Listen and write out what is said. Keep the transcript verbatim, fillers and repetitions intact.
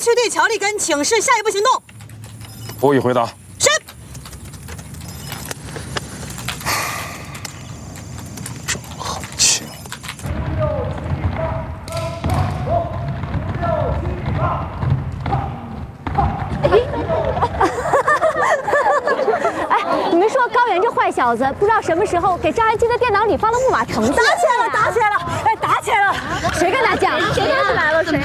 去对乔丽根请示下一步行动。 不予回答。 是。 郑汉卿。 哎，你们说高原这坏小子，不知道什么时候给张安琪的电脑里放了木马程序。 打起来了，打起来了！哎，打起来了！ 谁跟他讲？ 谁打起来了？谁？